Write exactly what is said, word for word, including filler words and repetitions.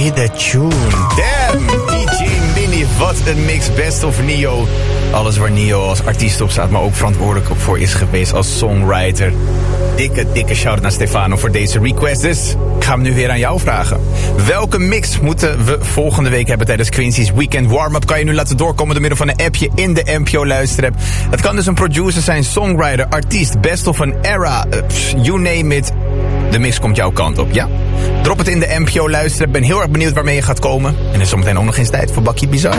Play the tune. Damn, D J Mini, wat een mix. Best of Nio. Alles waar Nio als artiest op staat, maar ook verantwoordelijk voor is geweest als songwriter. Dikke, dikke shout-out naar Stefano voor deze request. Dus ik ga hem nu weer aan jou vragen. Welke mix moeten we volgende week hebben tijdens Quincy's Weekend Warm-Up? Kan je nu laten doorkomen door middel van een appje in de N P O luisterapp. Het kan dus een producer zijn, songwriter, artiest, best of een era, uh, you name it. De mix komt jouw kant op, ja? Drop het in de N P O luisterapp. Ben heel erg benieuwd waarmee je gaat komen. En er is zometeen ook nog eens tijd voor Bakkie Bizar.